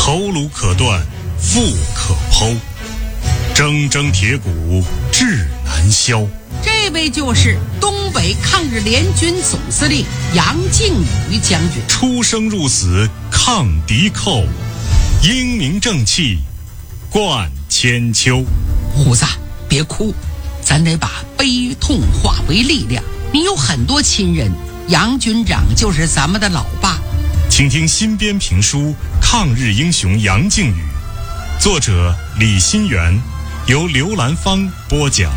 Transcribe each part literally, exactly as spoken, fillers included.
头颅可断，腹可剖，铮铮铁骨，志难消。 这位就是东北抗日联军总司令杨靖宇将军， 出生入死抗敌寇，英明正气贯千秋。 虎子，别哭，咱得把悲痛化为力量。你有很多亲人，杨军长就是咱们的老爸。 请听新编评书《抗日英雄杨靖宇》，作者李新元，由刘兰芳播讲。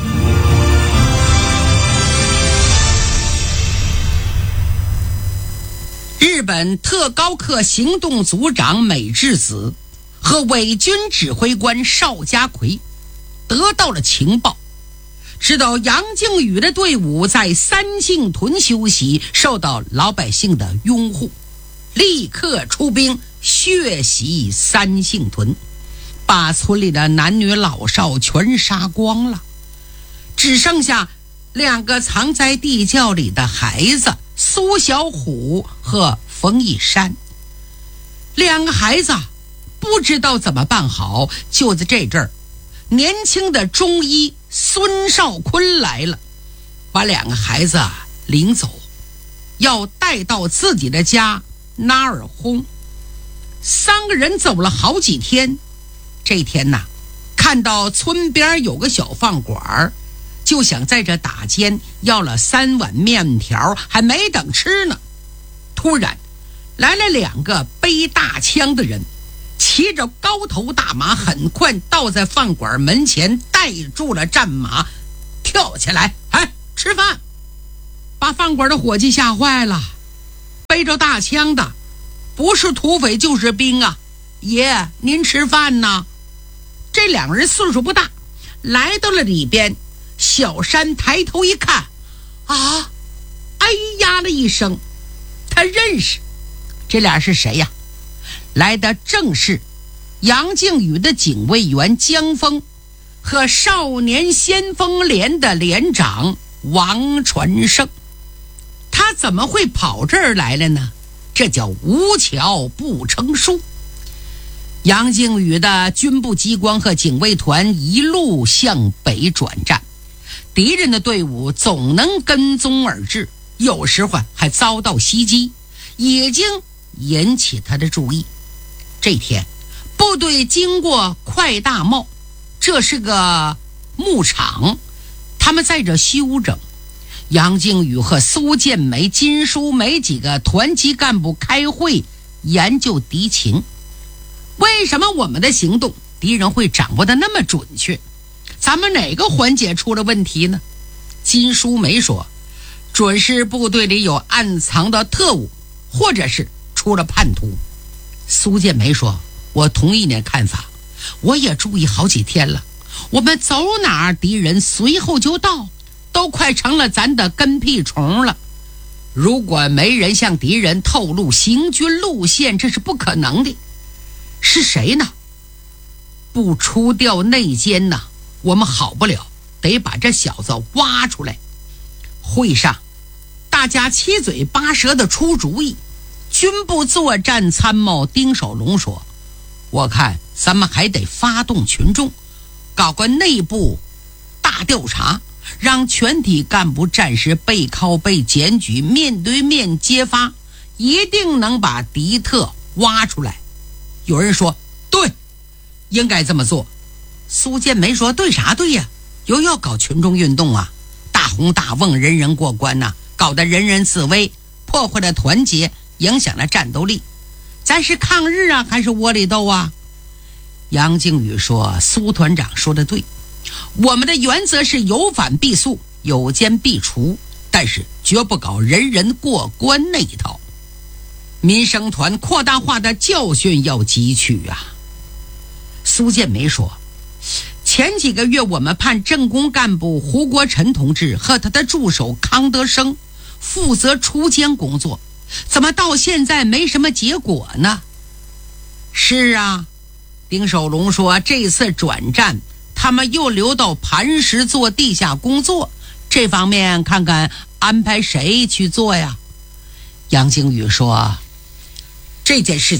日本特高课行动组长美智子和伪军指挥官邵家奎得到了情报，知道杨靖宇的队伍在三星屯休息，受到老百姓的拥护，立刻出兵血洗三星屯，把村里的男女老少全杀光了，只剩下两个藏在地窖里的孩子苏小虎和冯一山。两个孩子不知道怎么办好，就在这阵儿，年轻的中医孙少坤来了，把两个孩子领走，要带到自己的家纳尔轰。三个人走了好几天，这天呐，看到村边有个小饭馆，就想在这打尖，要了三碗面条，还没等吃呢，突然来了两个背大枪的人，骑着高头大马，很快到在饭馆门前，带住了战马，跳起来，哎，吃饭！把饭馆的伙计吓坏了，背着大枪的不是土匪就是兵啊！爷，您吃饭呢？这两人岁数不大，来到了里边，小山抬头一看，啊，哎呀了一声，他认识这俩是谁呀？来的正是杨靖宇的警卫员江峰和少年先锋连的连长王传胜。他怎么会跑这儿来了呢？这叫无巧不成书。杨靖宇的军部机关和警卫团一路向北转战，敌人的队伍总能跟踪而至，有时候还遭到袭击，已经引起他的注意。这天部队经过快大茂，这是个牧场，他们在这休整。杨靖宇和苏建梅、金淑梅几个团级干部开会研究敌情。为什么我们的行动敌人会掌握得那么准确？咱们哪个环节出了问题呢？金淑梅说，准是部队里有暗藏的特务，或者是出了叛徒。苏建梅说，我同意你的看法，我也注意好几天了，我们走哪儿敌人随后就到，都快成了咱的跟屁虫了。如果没人向敌人透露行军路线，这是不可能的。是谁呢？不除掉内奸呢，我们好不了，得把这小子挖出来。会上大家七嘴八舌的出主意。军部作战参谋丁守龙说，我看咱们还得发动群众，搞个内部大调查，让全体干部战士背靠背检举，面对面揭发，一定能把敌特挖出来。有人说，对，应该这么做。苏建梅说，对啥对呀？又要搞群众运动啊，大红大瓮，人人过关呐、啊，搞得人人自危，破坏了团结，影响了战斗力。咱是抗日啊，还是窝里斗啊？杨靖宇说，苏团长说的对，我们的原则是有反必肃，有奸必除，但是绝不搞人人过关那一套。民生团扩大化的教训要汲取啊。苏建梅说，前几个月我们派政工干部胡国臣同志和他的助手康德生负责除奸工作，怎么到现在没什么结果呢？是啊，丁守龙说，这次转战他们又留到磐石做地下工作，这方面看看安排谁去做呀。杨靖宇说，这件事情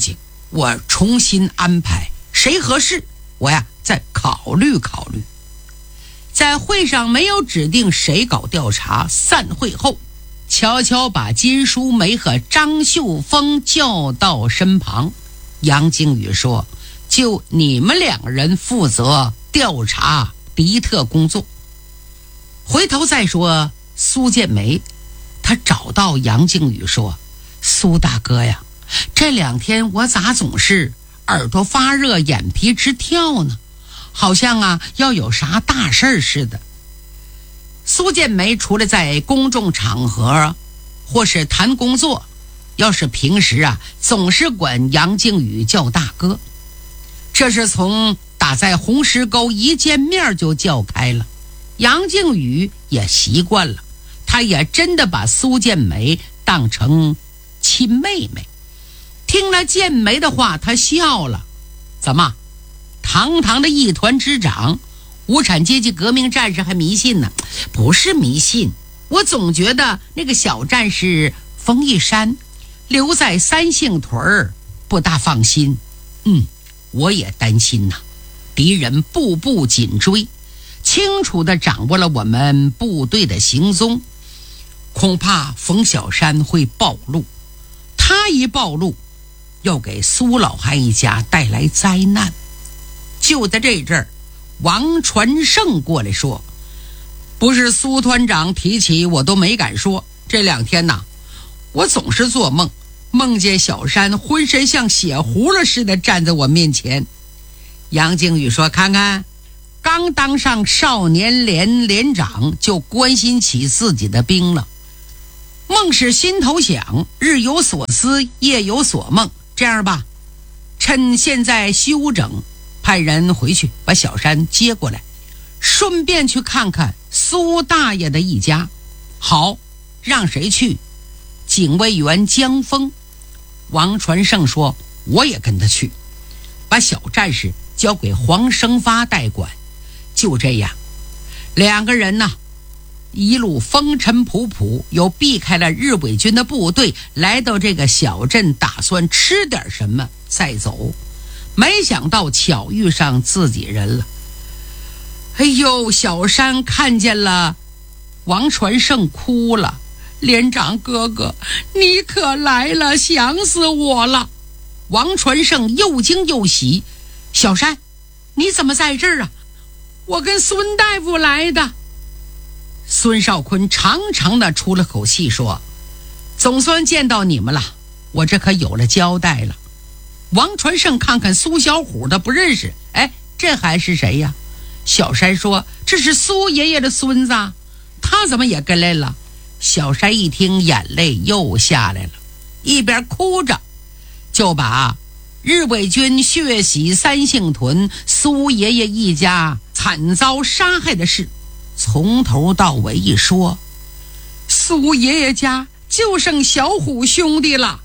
我重新安排，谁合适，我呀再考虑考虑。在会上没有指定谁搞调查，散会后悄悄把金淑梅和张秀峰叫到身旁。杨靖宇说，就你们两个人负责调查敌特工作，回头再说苏建梅。他找到杨靖宇说，苏大哥呀，这两天我咋总是耳朵发热，眼皮直跳呢，好像啊要有啥大事儿似的。苏建梅除了在公众场合或是谈工作，要是平时啊总是管杨靖宇叫大哥，这是从打在红石沟一见面就叫开了。杨靖宇也习惯了，他也真的把苏建梅当成亲妹妹。听了建梅的话，他笑了，怎么堂堂的一团之长，无产阶级革命战士还迷信呢？不是迷信，我总觉得那个小战士冯一山留在三星屯儿不大放心。嗯，我也担心呐，敌人步步紧追，清楚地掌握了我们部队的行踪，恐怕冯小山会暴露。他一暴露，要给苏老汉一家带来灾难。就在这阵儿，王传胜过来说，不是苏团长提起我都没敢说，这两天呐，我总是做梦，梦见小山浑身像血葫芦似的站在我面前。杨靖宇说，看看，刚当上少年连连长就关心起自己的兵了。梦是心头想，日有所思，夜有所梦。这样吧，趁现在休整，派人回去把小山接过来，顺便去看看苏大爷的一家。好，让谁去？警卫员江峰。王传胜说，我也跟他去，把小战士交给黄生发代管。就这样，两个人呢，一路风尘仆仆，又避开了日伪军的部队，来到这个小镇，打算吃点什么再走。没想到巧遇上自己人了。哎呦，小山看见了王传胜哭了，连长哥哥，你可来了，想死我了。王传胜又惊又喜，小山，你怎么在这儿啊？我跟孙大夫来的。孙少坤长长的出了口气说，总算见到你们了，我这可有了交代了。王传胜看看苏小虎的不认识，哎，这还是谁呀？小山说，这是苏爷爷的孙子，他怎么也跟来了？小山一听，眼泪又下来了，一边哭着就把日伪军血洗三星屯苏爷爷一家惨遭杀害的事从头到尾一说。苏爷爷家就剩小虎兄弟了。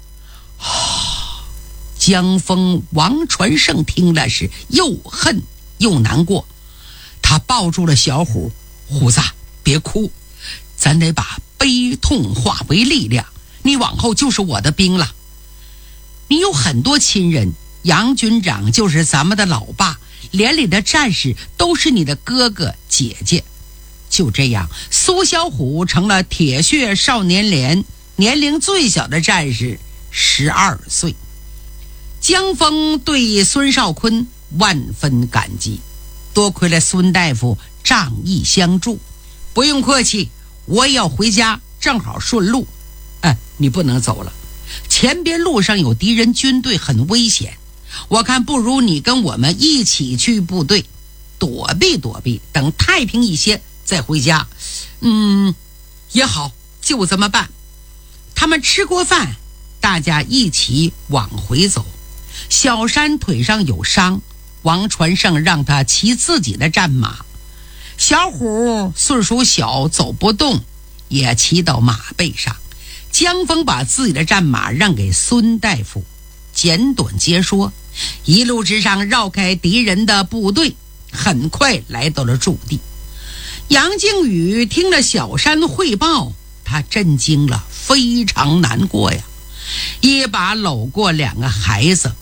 江峰、王传胜听了是又恨又难过，他抱住了小虎，虎子别哭，咱得把悲痛化为力量，你往后就是我的兵了。你有很多亲人，杨军长就是咱们的老爸，连里的战士都是你的哥哥姐姐。就这样，苏小虎成了铁血少年连年龄最小的战士，十二岁。江峰对孙少坤万分感激，多亏了孙大夫仗义相助。不用客气，我也要回家，正好顺路。哎，你不能走了，前边路上有敌人军队，很危险，我看不如你跟我们一起去部队躲避躲避，等太平一些再回家。嗯，也好，就这么办。他们吃过饭，大家一起往回走。小山腿上有伤，王传胜让他骑自己的战马。小虎岁数小，走不动，也骑到马背上。江峰把自己的战马让给孙大夫，简短截说，一路之上绕开敌人的部队，很快来到了驻地。杨靖宇听了小山汇报，他震惊了，非常难过呀，一把搂过两个孩子，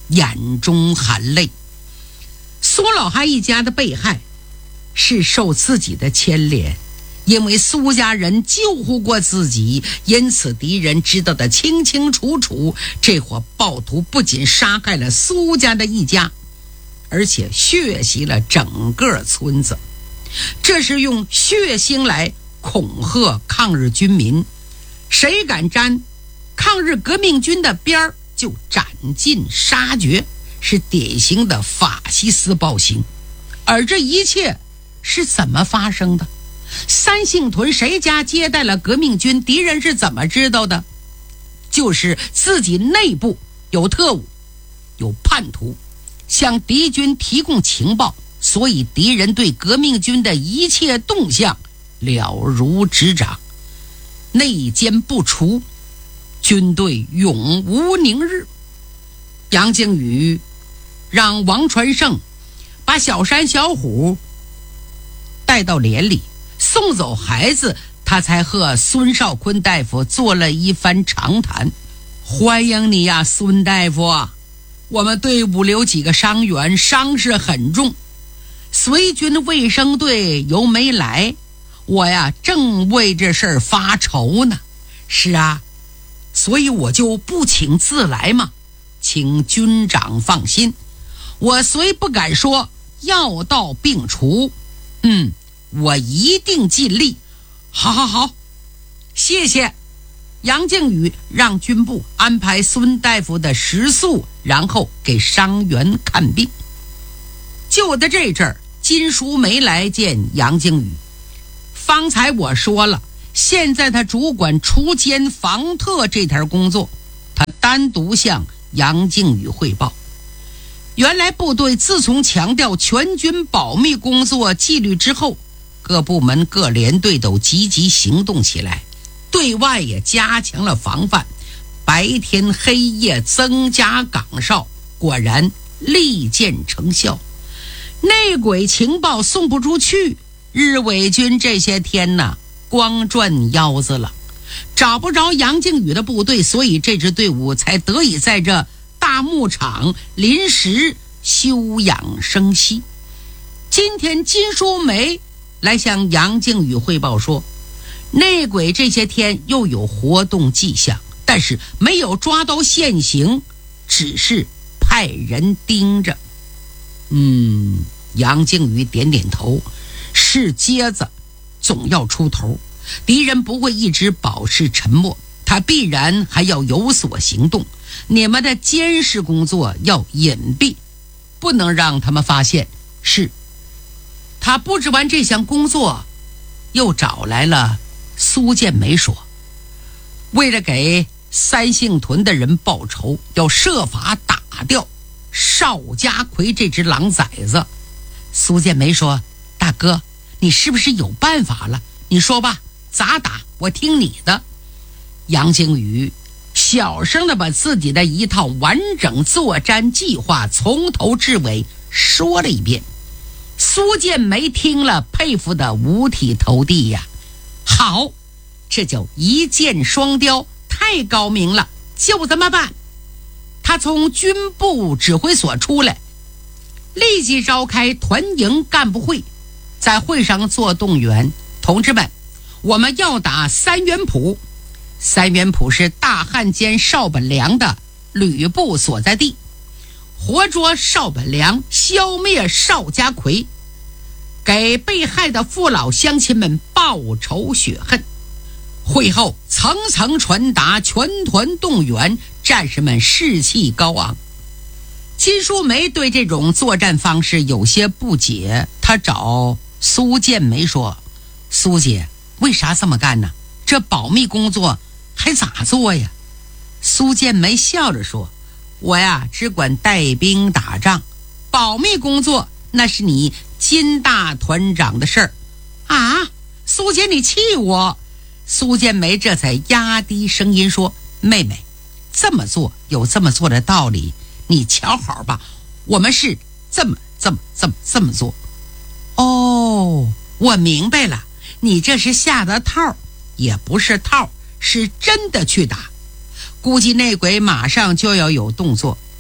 眼中含泪。苏老汉一家的被害是受自己的牵连，因为苏家人救护过自己，因此敌人知道的清清楚楚。这伙暴徒不仅杀害了苏家的一家，而且血洗了整个村子，这是用血腥来恐吓抗日军民，谁敢沾抗日革命军的边儿就斩尽杀绝，是典型的法西斯暴行。而这一切是怎么发生的？三星屯谁家接待了革命军？敌人是怎么知道的？就是自己内部有特务，有叛徒向敌军提供情报，所以敌人对革命军的一切动向了如指掌，内奸不除，军队永无宁日。杨靖宇让王传胜把小山小虎带到连里送走孩子，他才和孙少坤大夫做了一番长谈。欢迎你呀，孙大夫，我们队伍里有几个伤员，伤势很重，随军卫生队又没来，我呀正为这事儿发愁呢。是啊，所以我就不请自来嘛，请军长放心，我虽不敢说药到病除，嗯，我一定尽力。好好好，谢谢。杨靖宇让军部安排孙大夫的食宿，然后给伤员看病。就在这阵儿，金淑梅来见杨靖宇。方才我说了，现在他主管除奸防特这条工作，他单独向杨靖宇汇报。原来部队自从强调全军保密工作纪律之后，各部门各连队都积极行动起来，对外也加强了防范，白天黑夜增加岗哨，果然立见成效。内鬼情报送不出去，日伪军这些天呢光转腰子了，找不着杨靖宇的部队，所以这支队伍才得以在这大牧场临时休养生息。今天金淑梅来向杨靖宇汇报说，内鬼这些天又有活动迹象，但是没有抓到现行，只是派人盯着。嗯，杨靖宇点点头，是疖子总要出头，敌人不会一直保持沉默，他必然还要有所行动。你们的监视工作要隐蔽，不能让他们发现。是。他布置完这项工作，又找来了苏建梅说，为了给三星屯的人报仇，要设法打掉邵家奎这只狼崽子。苏建梅说，大哥，你是不是有办法了？你说吧，咋打？我听你的。杨靖宇小声地把自己的一套完整作战计划从头至尾说了一遍。苏建梅听了，佩服得五体投地呀！好，这叫一箭双雕，太高明了，就这么办。他从军部指挥所出来，立即召开团营干部会，在会上做动员。同志们，我们要打三元浦。三元浦是大汉奸邵本良的旅部所在地，活捉邵本良，消灭邵家奎，给被害的父老乡亲们报仇雪恨。会后层层传达，全团动员，战士们士气高昂。金淑梅对这种作战方式有些不解，她找苏建梅说，苏姐，为啥这么干呢？这保密工作还咋做呀？苏建梅笑着说，我呀只管带兵打仗，保密工作那是你金大团长的事儿啊！苏姐，你气我！苏建梅这才压低声音说，妹妹，这么做有这么做的道理，你瞧好吧，我们是这么这么这么这么做。哦，我明白了，你这是下的套，也不是套，是真的去打。估计内鬼马上就要有动作，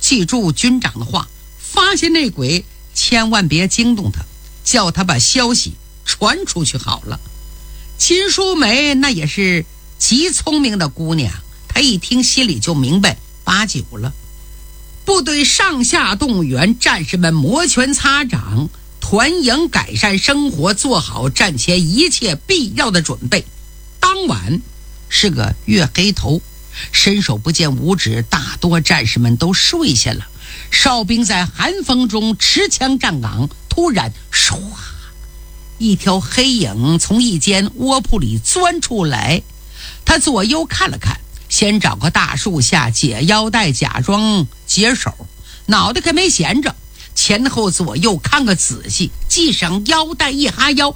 记住军长的话，发现内鬼千万别惊动他，叫他把消息传出去好了。秦淑梅那也是极聪明的姑娘，她一听心里就明白八九了。部队上下动员，战士们摩拳擦掌，团营改善生活，做好战前一切必要的准备。当晚是个月黑头，伸手不见五指，大多战士们都睡下了。哨兵在寒风中持枪站岗，突然唰，一条黑影从一间窝铺里钻出来。他左右看了看，先找个大树下解腰带，假装解手，脑袋可没闲着，前后左右看个仔细，系上腰带，一哈腰，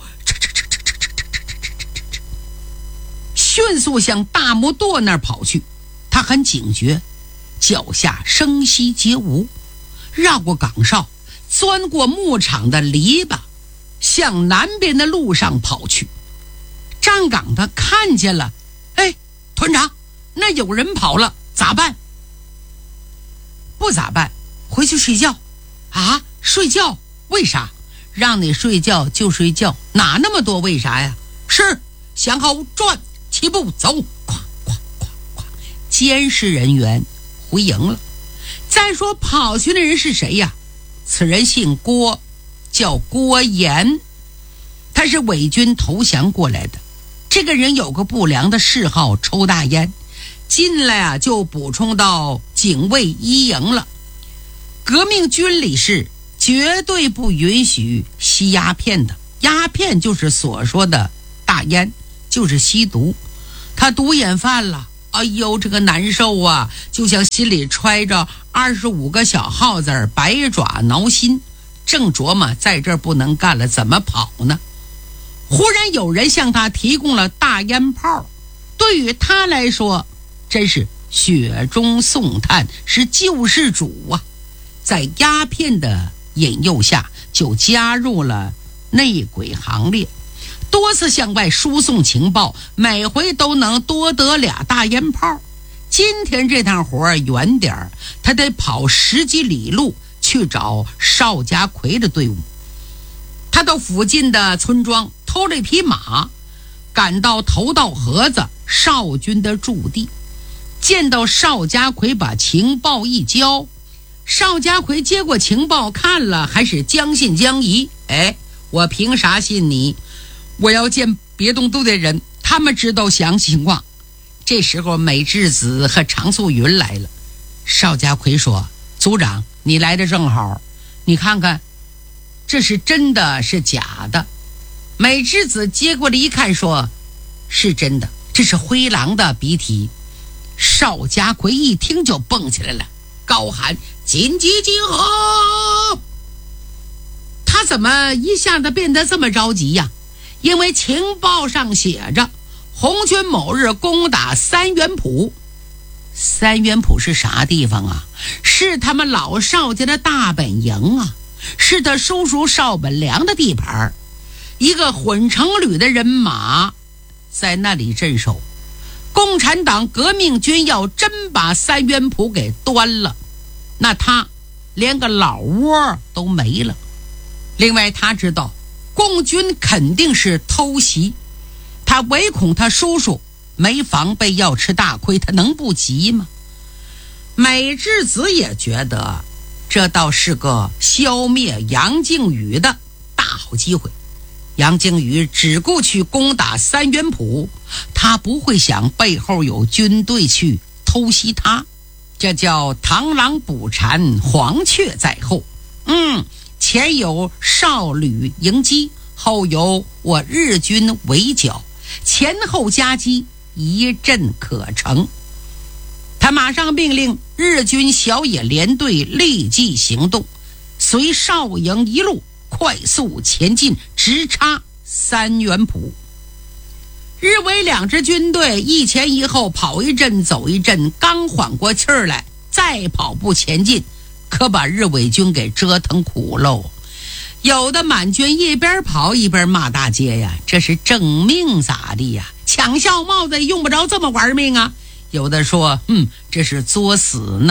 迅速向大木垛那儿跑去。他很警觉，脚下声息皆无，绕过岗哨，钻过牧场的篱笆，向南边的路上跑去。站岗的看见了，哎，团长，那有人跑了，咋办？不咋办，回去睡觉。啊，睡觉？为啥？让你睡觉就睡觉，哪那么多为啥呀？是，向后转，齐步走，咵咵咵咵，监视人员回营了。再说跑去的人是谁呀？此人姓郭，叫郭岩，他是伪军投降过来的。这个人有个不良的嗜好，抽大烟，进来啊就补充到警卫一营了。革命军里是绝对不允许吸鸦片的，鸦片就是所说的大烟，就是吸毒。他毒瘾犯了，哎呦这个难受啊，就像心里揣着二十五个小耗子，百爪挠心，正琢磨在这儿不能干了，怎么跑呢？忽然有人向他提供了大烟炮，对于他来说真是雪中送炭，是救世主啊。在鸦片的引诱下，就加入了内鬼行列，多次向外输送情报，每回都能多得俩大烟炮。今天这趟活远点，他得跑十几里路去找邵家奎的队伍。他到附近的村庄偷了一匹马，赶到头道河子邵军的驻地，见到邵家奎，把情报一交。邵家奎接过情报看了，还是将信将疑。哎，我凭啥信你？我要见别动队的人，他们知道详细情况。这时候美智子和常素云来了。邵家奎说，组长，你来的正好，你看看这是真的是假的。美智子接过来一看，说是真的，这是灰狼的鼻涕。邵家奎一听就蹦起来了，高喊紧急集合。他怎么一下子变得这么着急呀？因为情报上写着红军某日攻打三元铺。三元铺是啥地方啊？是他们老邵家的大本营啊，是他叔叔邵本良的地盘。一个混成旅的人马在那里镇守，共产党革命军要真把三元铺给端了，那他连个老窝都没了。另外他知道共军肯定是偷袭，他唯恐他叔叔没防备要吃大亏，他能不急吗？美智子也觉得这倒是个消灭杨靖宇的大好机会。杨靖宇只顾去攻打三元铺，他不会想背后有军队去偷袭他，这叫螳螂捕蝉，黄雀在后。嗯，前有少旅迎击，后有我日军围剿，前后夹击，一阵可成。他马上命令日军小野联队立即行动，随少营一路快速前进，直插三元铺。日伪两支军队一前一后跑一阵走一阵，刚缓过气儿来，再跑步前进，可把日伪军给折腾苦喽。有的满军一边跑一边骂大街呀，这是正命咋的呀？抢校帽子用不着这么玩命啊！有的说，嗯，这是作死呢。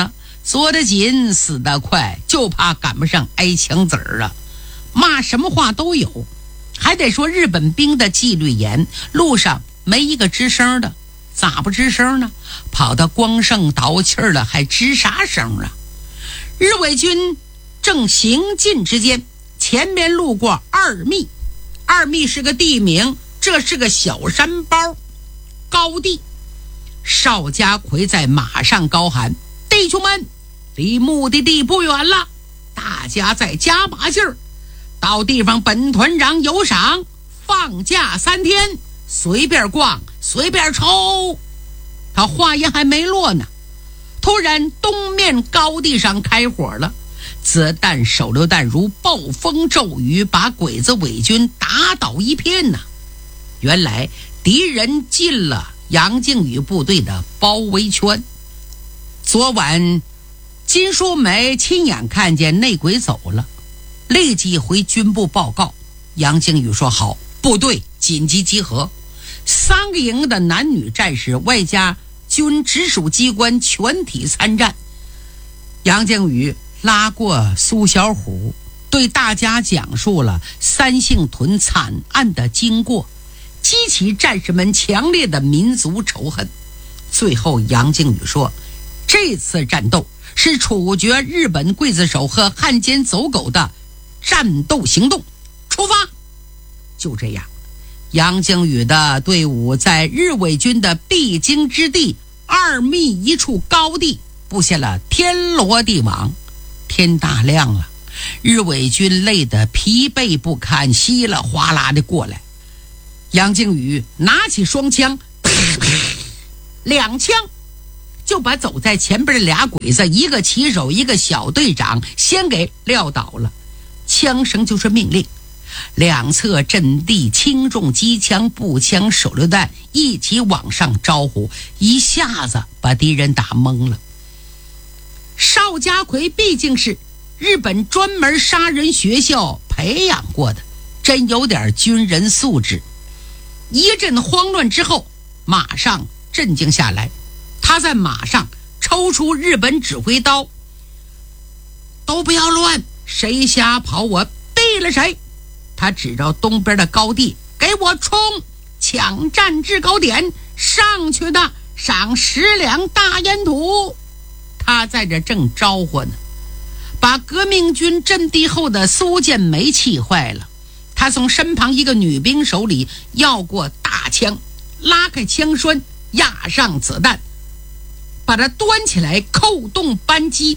做得紧，死得快，就怕赶不上挨枪子儿啊！骂什么话都有，还得说日本兵的纪律严，路上没一个吱声的。咋不吱声呢？跑到光胜倒气儿了，还吱啥声啊？日伪军正行进之间，前面路过二密，二密是个地名，这是个小山包高地。邵家奎在马上高喊：弟兄们，离目的地不远了，大家再加把劲儿，到地方本团长有赏，放假三天，随便逛随便抽。他话音还没落呢，突然东面高地上开火了，子弹手榴弹如暴风骤雨，把鬼子伪军打倒一片呐、啊。原来敌人进了杨靖宇部队的包围圈。昨晚金淑梅亲眼看见内鬼走了，立即回军部报告。杨靖宇说：好，部队紧急集合，三个营的男女战士外加军直属机关全体参战。杨靖宇拉过苏小虎，对大家讲述了三星屯惨案的经过，激起战士们强烈的民族仇恨。最后杨靖宇说，这次战斗是处决日本刽子手和汉奸走狗的战斗行动，出发。就这样，杨靖宇的队伍在日伪军的必经之地二密一处高地布下了天罗地网。天大亮了，日伪军累得疲惫不堪，稀里哗啦的过来。杨靖宇拿起双枪，啪啪两枪就把走在前边的俩鬼子，一个骑手一个小队长，先给撂倒了。枪声就是命令，两侧阵地轻重机枪步枪手榴弹一起往上招呼，一下子把敌人打懵了。邵家奎毕竟是日本专门杀人学校培养过的，真有点军人素质。一阵慌乱之后，马上镇静下来，他在马上抽出日本指挥刀，都不要乱，谁瞎跑我毙了谁。他指着东边的高地，给我冲，抢占制高点，上去的赏十两大烟土。他在这正招呼呢，把革命军阵地后的苏建梅气坏了。他从身旁一个女兵手里要过大枪，拉开枪栓，压上子弹，把它端起来，扣动扳机，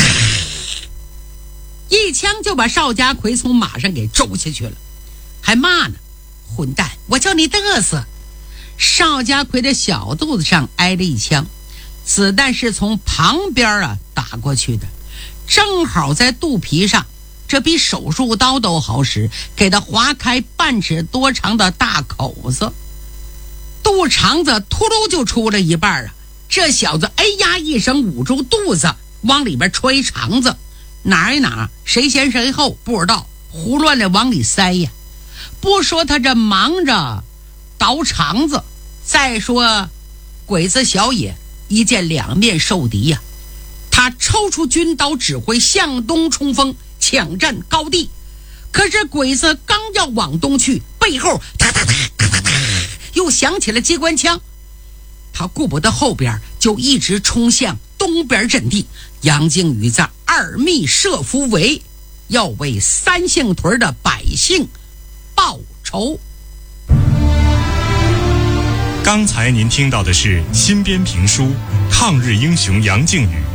一枪就把邵家奎从马上给周下去了，还骂呢：混蛋，我叫你嘚瑟。邵家奎的小肚子上挨了一枪，子弹是从旁边啊打过去的，正好在肚皮上，这比手术刀都好使，给他划开半尺多长的大口子，肚肠子突噜就出了一半啊！这小子哎呀一声捂住肚子，往里边揣肠子，哪儿哪儿谁先谁后不知道，胡乱的往里塞呀。不说他这忙着倒肠子，再说鬼子小野一见两面受敌呀、啊，他抽出军刀指挥向东冲锋，抢占高地。可是鬼子刚要往东去，背后哒哒哒哒哒哒又响起了机关枪，他顾不得后边，就一直冲向东边阵地。杨靖宇在二密设伏围，要为三星屯的百姓报仇。 刚才您听到的是新编评书《抗日英雄杨靖宇》。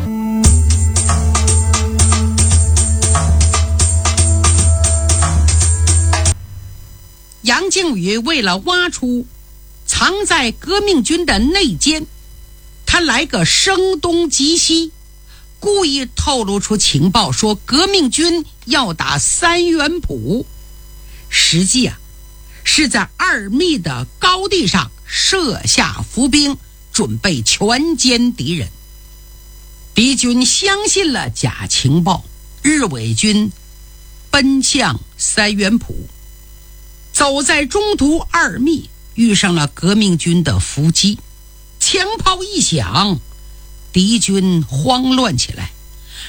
杨靖宇为了挖出藏在革命军的内奸，他来个声东击西，故意透露出情报，说革命军要打三元浦，实际啊是在二密的高地上设下伏兵，准备全歼敌人。敌军相信了假情报，日伪军奔向三元浦，走在中途二密遇上了革命军的伏击，枪炮一响，敌军慌乱起来，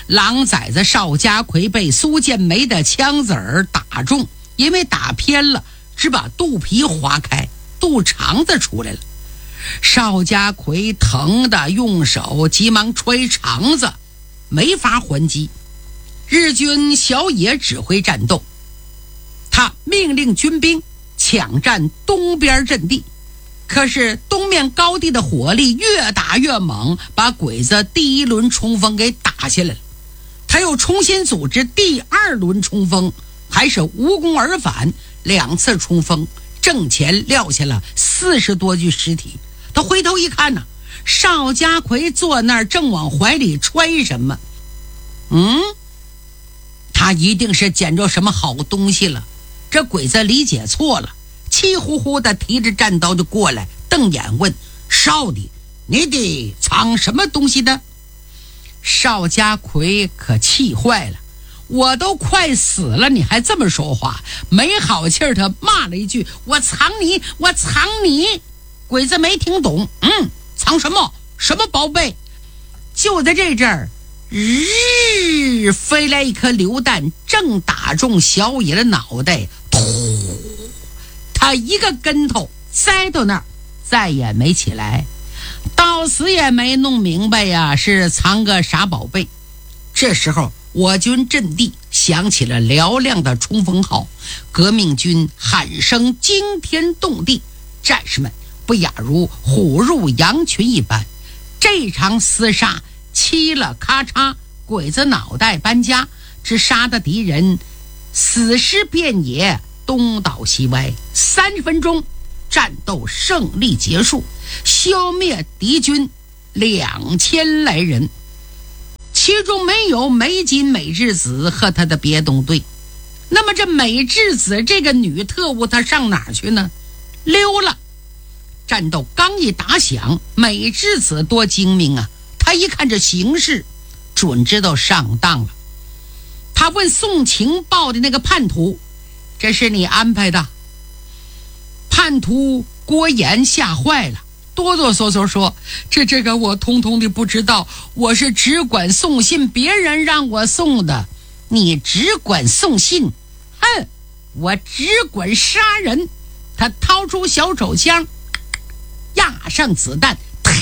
狼崽子邵家奎被苏建梅的枪子儿打中，因为打偏了，只把肚皮划开，肚肠子出来了。邵家奎疼得用手急忙揣肠子，没法还击。日军小野指挥战斗，他命令军兵抢占东边阵地，可是东面高地的火力越打越猛，把鬼子第一轮冲锋给打下来了。他又重新组织第二轮冲锋，还是无功而返。两次冲锋，正前撂下了四十多具尸体。他回头一看呢，邵家奎坐那儿正往怀里揣什么。嗯，他一定是捡着什么好东西了。这鬼子理解错了，气呼呼的提着战刀就过来，瞪眼问：少帝，你得藏什么东西的？邵家奎可气坏了，我都快死了，你还这么说话？没好气儿，他骂了一句：我藏你，我藏你！鬼子没听懂，嗯，藏什么？什么宝贝？就在这阵儿，日飞来一颗榴弹，正打中小野的脑袋，突，他一个跟头栽到那儿，再也没起来，到死也没弄明白呀，是藏个啥宝贝。这时候我军阵地响起了嘹亮的冲锋号，革命军喊声惊天动地，战士们不亚如虎入羊群一般。这场厮杀嘁了咔嚓，鬼子脑袋搬家，只杀的敌人死尸遍野，东倒西歪。三十分钟，战斗胜利结束，消灭敌军两千来人，其中没有梅津美智子和他的别动队。那么这美智子这个女特务她上哪儿去呢？溜了。战斗刚一打响，美智子多精明啊，他一看这形势，准知道上当了。他问送情报的那个叛徒：这是你安排的？叛徒郭岩吓坏了，哆哆嗦嗦说：这这个我通通的不知道，我是只管送信，别人让我送的。你只管送信？哼，我只管杀人。他掏出小手枪，压上子弹，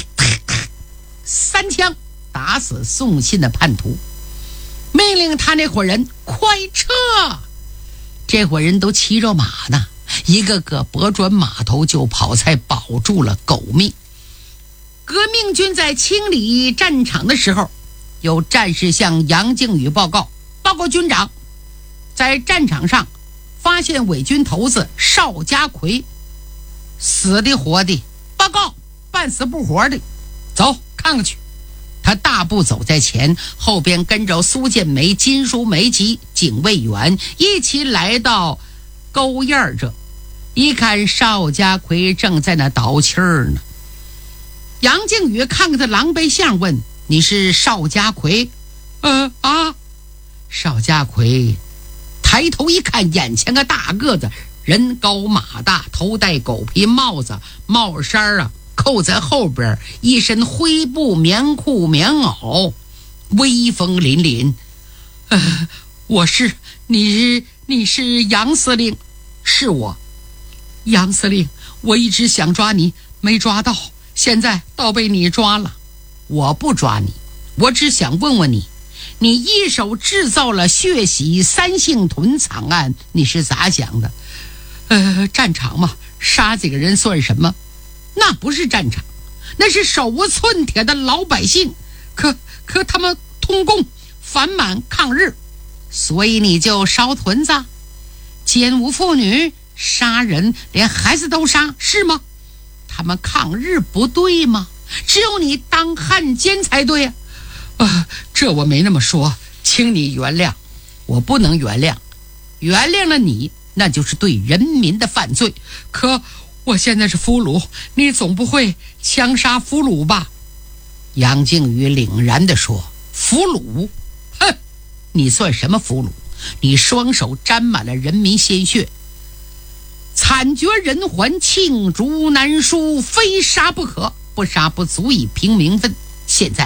三枪打死送信的叛徒，命令他那伙人快撤。这伙人都骑着马呢，一个个拨转马头就跑，才保住了狗命。革命军在清理战场的时候，有战士向杨靖宇报告：报告军长，在战场上发现伪军头子邵家奎，死的活的。报告，半死不活的。走，看看去。他大步走在前，后边跟着苏建梅、金书梅及警卫员一起来到沟沿这，一看邵家奎正在那倒气儿呢。杨靖宇看看他狼狈相，问：你是邵家奎？呃啊。邵家奎抬头一看，眼前个大个子，人高马大，头戴狗皮帽子，帽衫啊扣在后边，一身灰布棉裤棉袄，威风凛凛。呃，我是你你是杨司令？是我。杨司令，我一直想抓你，没抓到，现在倒被你抓了。我不抓你，我只想问问你，你一手制造了血洗三星屯惨案，你是咋想的？呃，战场嘛，杀几个人算什么？那不是战场，那是手无寸铁的老百姓。可可他们通共反满抗日，所以你就烧屯子，奸污妇女，杀人，连孩子都杀，是吗？他们抗日不对吗？只有你当汉奸才对啊！呃，这我没那么说，请你原谅。我不能原谅，原谅了你，那就是对人民的犯罪。可我现在是俘虏，你总不会枪杀俘虏吧？杨靖宇凛然地说：俘虏？哼，你算什么俘虏？你双手沾满了人民鲜血，惨绝人寰，罄竹难书，非杀不可，不杀不足以平民愤。现在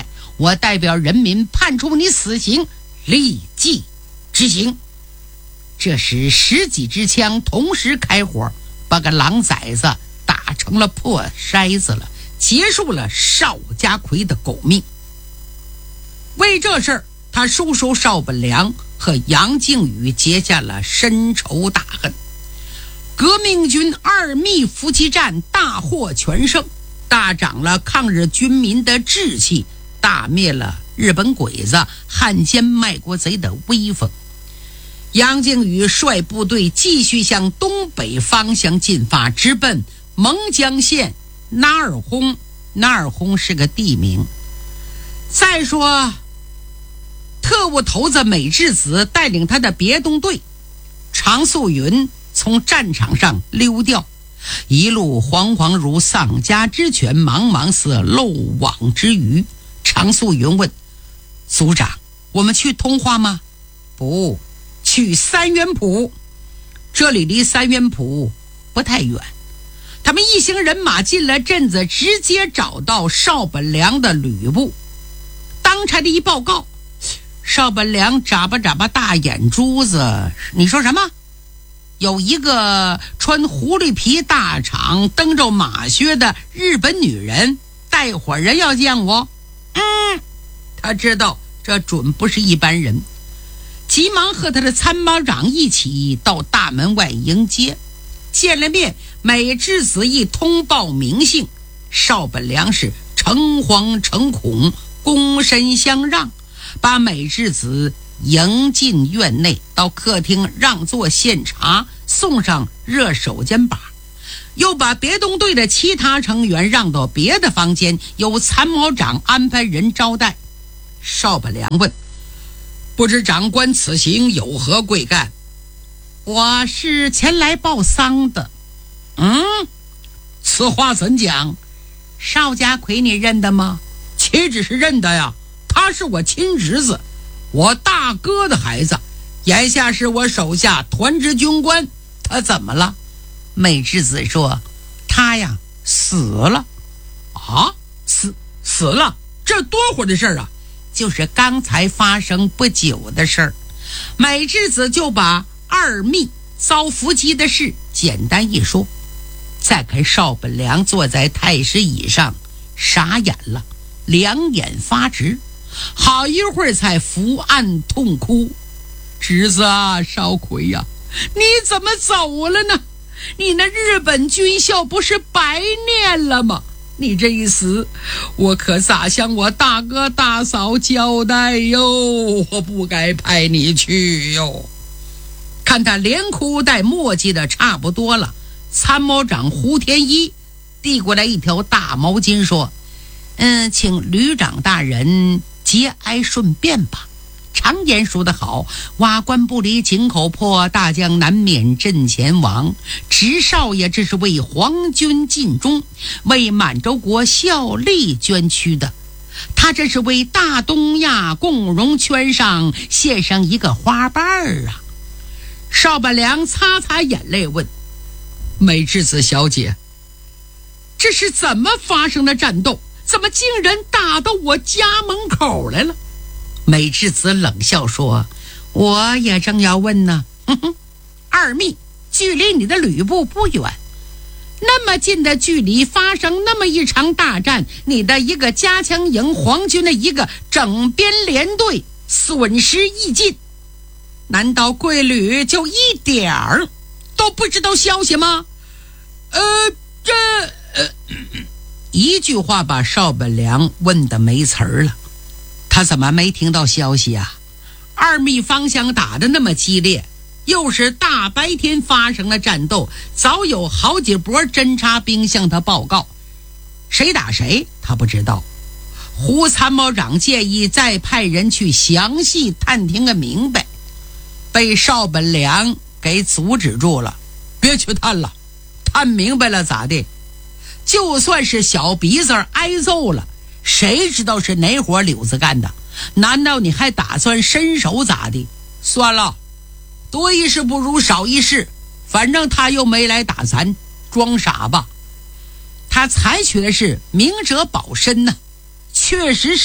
我代表人民判处你死刑，立即执行。这时十几支枪同时开火，把个狼崽子打成了破筛子了，结束了邵家奎的狗命。为这事儿，他叔叔邵本良和杨靖宇结下了深仇大恨。革命军二密伏击战大获全胜，大涨了抗日军民的志气，大灭了日本鬼子汉奸卖国贼的威风。杨靖宇率部队继续向东北方向进发，直奔蒙江县纳尔轰。纳尔轰是个地名。再说特务头子美智子带领他的别动队常素云从战场上溜掉，一路惶惶如丧家之犬，茫茫似漏网之鱼。常素云问组长，我们去通化吗？不，去三元浦，这里离三元浦不太远。他们一行人马进了镇子，直接找到邵本良的旅部，当差的一报告，邵本良眨巴眨巴大眼珠子，你说什么？有一个穿狐狸皮大氅蹬着马靴的日本女人带伙人要见我。嗯，他知道这准不是一般人，急忙和他的参谋长一起到大门外迎接。见了面，美智子一通报名姓，邵本良是诚惶诚恐，躬身相让，把美智子迎进院内，到客厅让座献茶，送上热手煎把，又把别动队的其他成员让到别的房间，由参谋长安排人招待。邵本良问，不知长官此行有何贵干？我是前来报丧的。嗯，此话怎讲？邵家奎你认得吗？岂止是认得呀，他是我亲侄子，我大哥的孩子，眼下是我手下团职军官。他怎么了？美智子说，他呀死了。啊，死死了？这多会儿的事儿啊？就是刚才发生不久的事儿。美智子就把二密遭伏击的事简单一说。再看邵本良坐在太师椅上，傻眼了，两眼发直，好一会儿才伏案痛哭。侄子啊，邵奎呀、啊，你怎么走了呢？你那日本军校不是白念了吗？你这一死，我可咋向我大哥大嫂交代哟？我不该派你去哟。看他连哭带墨迹的差不多了，参谋长胡天一递过来一条大毛巾说，嗯，请旅长大人节哀顺变吧。常言说得好，瓦官不离井口破，大将难免阵前亡。直少爷这是为皇军尽忠，为满洲国效力捐躯的，他这是为大东亚共荣圈上献上一个花瓣儿啊。邵本良擦擦眼泪问，美智子小姐，这是怎么发生的战斗？怎么竟然打到我家门口来了？美智子冷笑说，我也正要问呢。哼哼，二密距离你的旅部不远，那么近的距离发生那么一场大战，你的一个加强营皇军的一个整编连队损失益尽，难道贵旅就一点儿都不知道消息吗？呃，这呃，一句话把邵本良问得没词儿了。他怎么没听到消息啊？二密方向打得那么激烈，又是大白天发生了战斗，早有好几波侦察兵向他报告，谁打谁他不知道。胡参谋长建议再派人去详细探听个明白，被邵本良给阻止住了。别去探了，探明白了咋的？就算是小鼻子挨揍了，谁知道是哪伙柳子干的？难道你还打算伸手咋的？算了，多一事不如少一事，反正他又没来打咱，装傻吧。他采取的是明哲保身呢、啊，确实是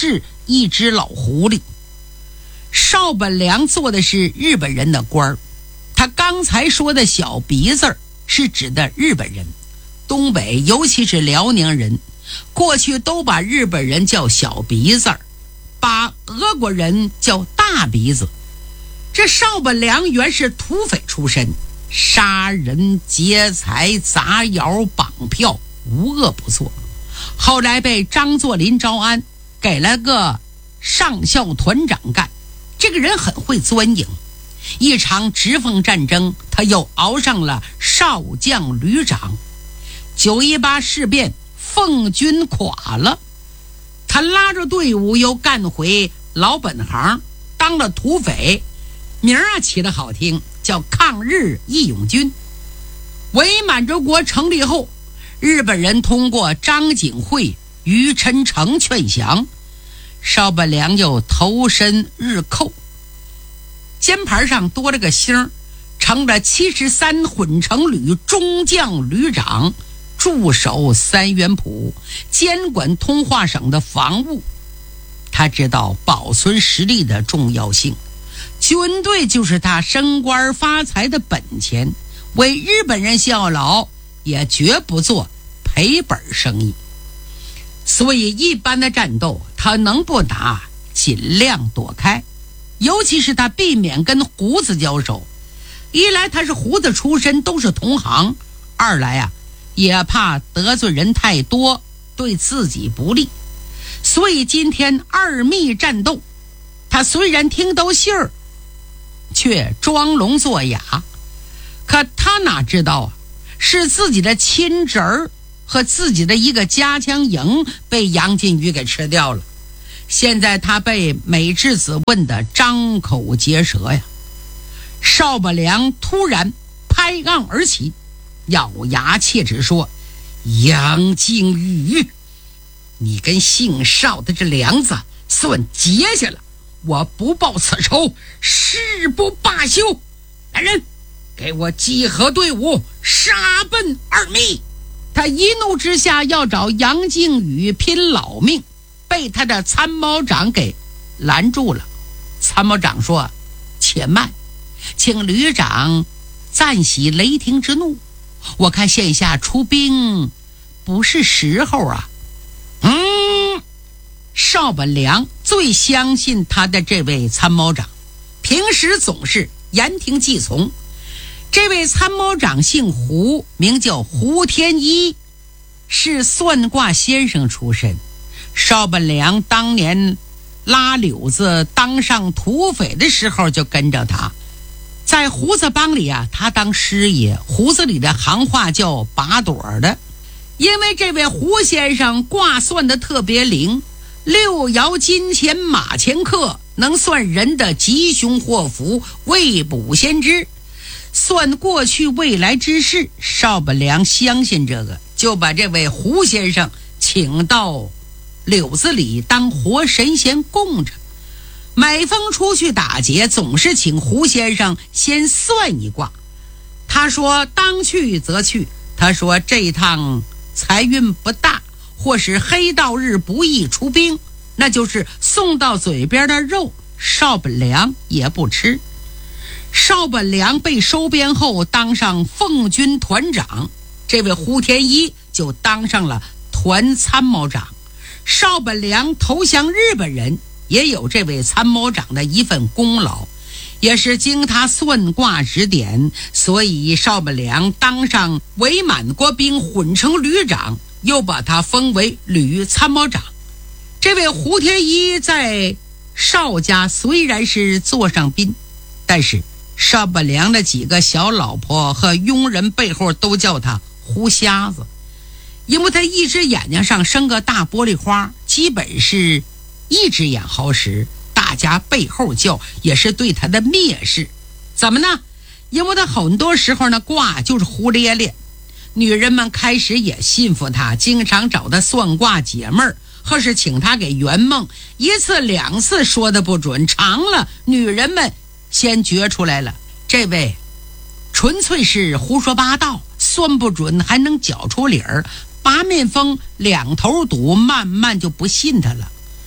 一只老狐狸。邵本良做的是日本人的官儿，他刚才说的小鼻子是指的日本人，东北尤其是辽宁人过去都把日本人叫小鼻子，把俄国人叫大鼻子。这邵本良原是土匪出身，杀人劫财砸窑绑票无恶不作，后来被张作霖招安，给了个上校团长干。这个人很会钻营，一场直奉战争他又熬上了少将旅长。九一八事变奉军垮了，他拉着队伍又干回老本行，当了土匪，名儿啊起得好听，叫抗日义勇军。伪满洲国成立后，日本人通过张景惠、于琛成劝降，邵本良又投身日寇，肩牌上多了个星，成了七十三混成旅中将旅长，驻守三元浦，监管通化省的防务。他知道保存实力的重要性，军队就是他升官发财的本钱，为日本人效劳也绝不做赔本生意。所以一般的战斗他能不打尽量躲开，尤其是他避免跟胡子交手，一来他是胡子出身，都是同行，二来啊也怕得罪人太多，对自己不利。所以今天二密战斗，他虽然听到信儿，却装聋作哑。可他哪知道啊，是自己的亲侄儿和自己的一个加强营被杨金鱼给吃掉了。现在他被美智子问得张口结舌呀。邵本良突然拍案而起，咬牙切齿说：杨靖宇，你跟姓邵的这梁子算结下了，我不报此仇誓不罢休。来人，给我集合队伍，杀奔二密。他一怒之下要找杨靖宇拼老命，被他的参谋长给拦住了。参谋长说：且慢，请旅长暂息雷霆之怒，我看现下出兵不是时候啊。嗯，邵本良最相信他的这位参谋长，平时总是言听计从。这位参谋长姓胡，名叫胡天一，是算卦先生出身。邵本良当年拉柳子当上土匪的时候就跟着他，在胡子帮里啊，他当师爷，胡子里的行话叫把朵的。因为这位胡先生卦算得特别灵，六爻金钱马前克，能算人的吉凶祸福，未卜先知，算过去未来之事。邵本良相信这个，就把这位胡先生请到柳子里当活神仙供着。每逢出去打劫，总是请胡先生先算一卦。他说当去则去，他说这一趟财运不大，或是黑道日不易出兵，那就是送到嘴边的肉，邵本良也不吃。邵本良被收编后当上奉军团长，这位胡天一就当上了团参谋长。邵本良投降日本人也有这位参谋长的一份功劳，也是经他算卦指点，所以邵本良当上伪满国兵混成旅长，又把他封为旅参谋长。这位胡天一在邵家虽然是座上宾，但是邵本良的几个小老婆和佣人背后都叫他胡瞎子，因为他一只眼睛上生个大玻璃花，基本是一只眼好使，大家背后叫也是对他的蔑视。怎么呢？因为他很多时候呢卦就是胡咧咧，女人们开始也信服他，经常找他算卦解闷儿，或是请他给圆梦，一次两次说的不准，长了女人们先觉出来了，这位纯粹是胡说八道，算不准还能搅出理儿，八面风两头堵，慢慢就不信他了。还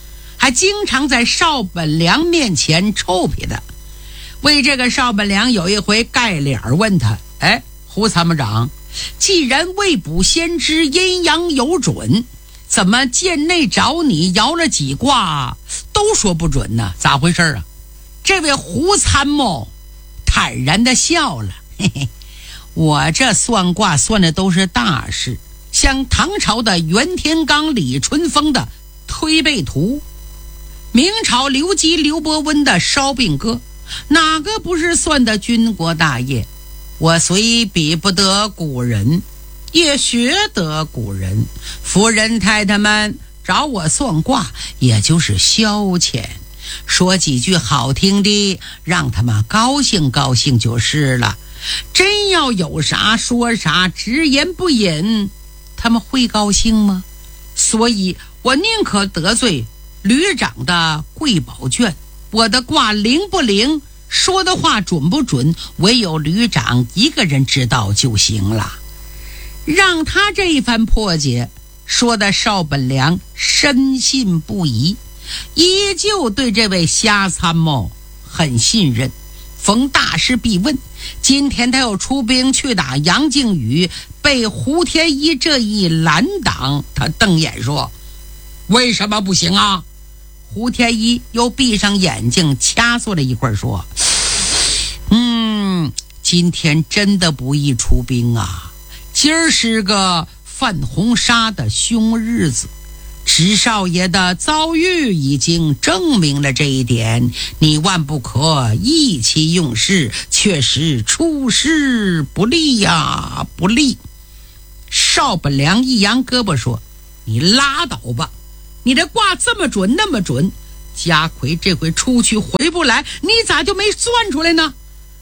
还经常在邵本良面前臭屁他。为这个邵本良有一回盖脸问他，哎，胡参谋长，既然未卜先知，阴阳有准，怎么剑内找你摇了几卦都说不准呢？咋回事啊？这位胡参谋坦然地笑了，嘿嘿，我这算卦算的都是大事，像唐朝的袁天罡、李淳风的推背图，明朝刘基、刘伯温的烧饼歌，哪个不是算的军国大业？我虽比不得古人，也学得古人。夫人太太们找我算卦，也就是消遣，说几句好听的，让他们高兴高兴就是了。真要有啥说啥，直言不隐，他们会高兴吗？所以我宁可得罪旅长的贵宝卷，我的卦灵不灵，说的话准不准，唯有旅长一个人知道就行了。让他这一番破解，说的邵本良深信不疑，依旧对这位瞎参谋很信任，逢大事必问。今天他又出兵去打杨靖宇，被胡天一这一拦挡，他瞪眼说，为什么不行啊？胡天一又闭上眼睛掐坐了一会儿说，嗯，今天真的不宜出兵啊，今儿是个犯红纱的凶日子，池少爷的遭遇已经证明了这一点，你万不可意气用事，确实出师不利呀，不利。邵本良一扬胳膊说，你拉倒吧，你这卦这么准那么准，家奎这回出去回不来，你咋就没算出来呢？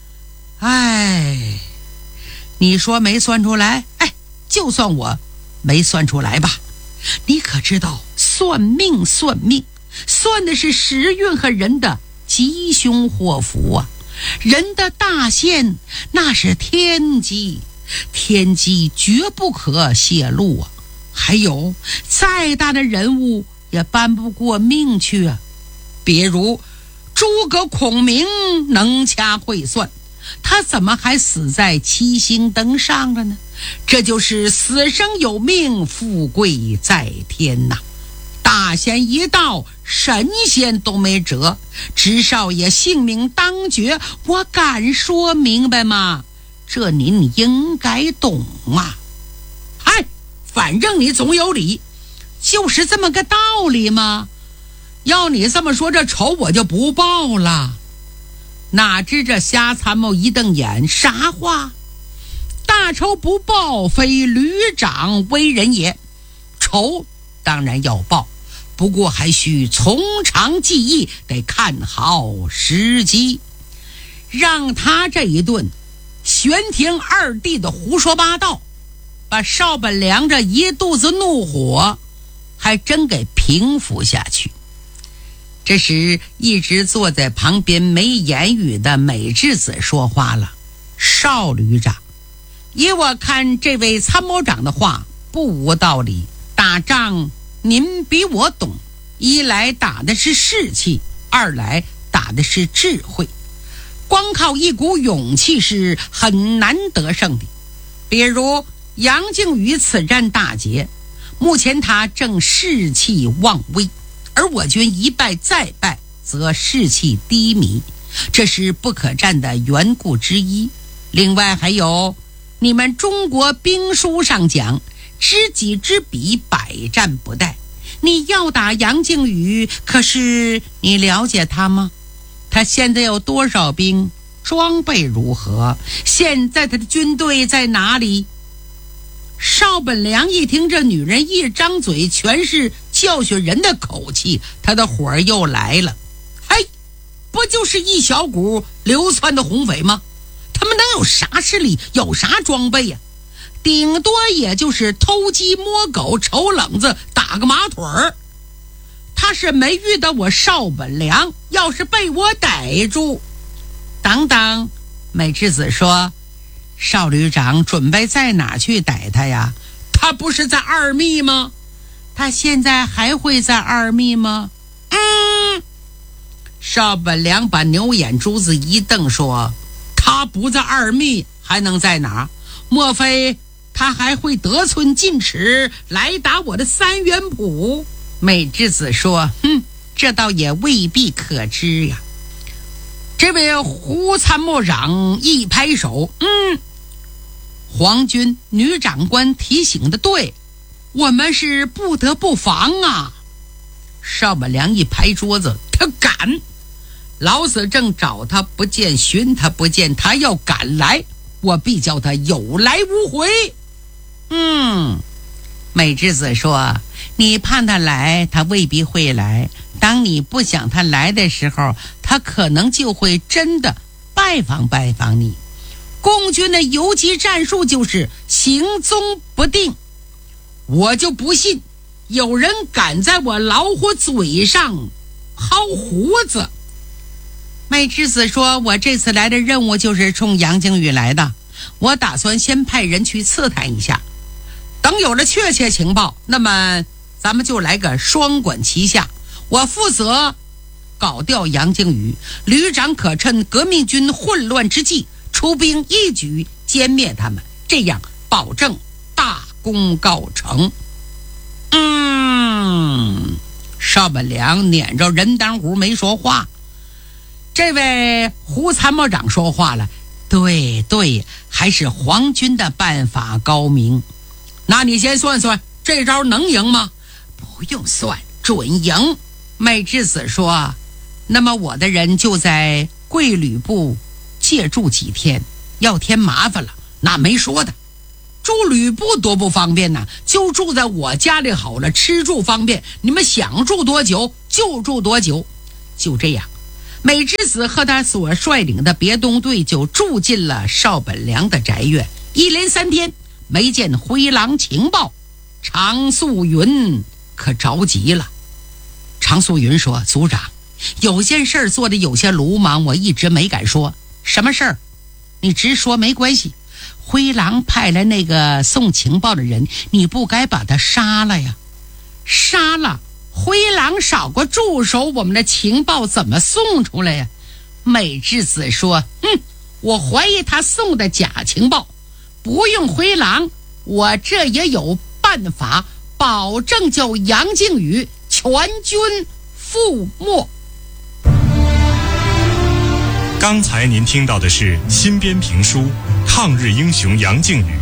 哎，你说没算出来，哎，就算我没算出来吧。你可知道算命算命算的是时运和人的吉凶祸福啊，人的大限那是天机，天机绝不可泄露啊。还有再大的人物也搬不过命去啊，比如诸葛孔明能掐会算，他怎么还死在七星灯上了呢？这就是死生有命，富贵在天呐。大限一到，神仙都没辙，知少爷性命当绝，我敢说明白吗？这您应该懂啊。嗨，反正你总有理，就是这么个道理吗？要你这么说，这仇我就不报了。哪知这瞎参谋一瞪眼，啥话？大仇不报，非旅长为人也。仇当然要报，不过还需从长计议，得看好时机。让他这一顿玄庭二弟的胡说八道，把邵本良这一肚子怒火还真给平复下去。这时一直坐在旁边没言语的美智子说话了，邵旅长，依我看这位参谋长的话不无道理，打仗您比我懂，一来打的是士气，二来打的是智慧，光靠一股勇气是很难得胜的。比如杨靖宇此战大捷，目前他正士气旺微，而我军一败再败则士气低迷，这是不可战的缘故之一。另外还有你们中国兵书上讲，知己知彼，百战不殆。你要打杨靖宇，可是你了解他吗？他现在有多少兵？装备如何？现在他的军队在哪里？邵本良一听这女人一张嘴全是教训人的口气，他的火又来了。嘿，不就是一小股流窜的红匪吗？他们能有啥实力，有啥装备呀、啊？顶多也就是偷鸡摸狗，瞅冷子，打个马腿儿。他是没遇到我邵本良，要是被我逮住……等等，美智子说，邵旅长准备在哪去逮他呀？他不是在二密吗？他现在还会在二密吗？嗯。 邵本良把牛眼珠子一瞪，说：他不在二密还能在哪儿？莫非他还会得寸进尺来打我的三元谱？美之子说：哼，这倒也未必可知呀。这位胡参谋长一拍手，嗯，皇军女长官提醒的对，我们是不得不防啊。邵本良一拍桌子，他敢！老子正找他不见，寻他不见，他要敢来，我必叫他有来无回。嗯，美之子说，你盼他来，他未必会来，当你不想他来的时候，他可能就会真的拜访拜访你。共军的游击战术就是行踪不定，我就不信有人敢在我老虎嘴上薅胡子。美之子说，我这次来的任务就是冲杨靖宇来的，我打算先派人去刺探一下，等有了确切情报，那么咱们就来个双管齐下。我负责搞掉杨靖宇，旅长可趁革命军混乱之际出兵一举歼灭他们，这样保证大功告成。嗯，邵本良撵着人当胡没说话。这位胡参谋长说话了，对对，还是皇军的办法高明。那你先算算，这招能赢吗？不用算，准赢。美之子说，那么我的人就在贵旅部借住几天，要添麻烦了。那没说的，住旅部多不方便呢，就住在我家里好了，吃住方便，你们想住多久就住多久。就这样，美之子和他所率领的别动队就住进了邵本良的宅院，一连三天没见灰狼情报。常素云可着急了。常素云说，组长，有件事做的有些鲁莽，我一直没敢说。什么事儿？你直说没关系。灰狼派来那个送情报的人，你不该把他杀了呀。杀了？灰狼少过驻守我们的情报，怎么送出来呀？美之子说，嗯，我怀疑他送的假情报，不用灰狼，我这也有办法，保证叫杨靖宇全军覆没。 刚才您听到的是新编评书《抗日英雄杨靖宇》，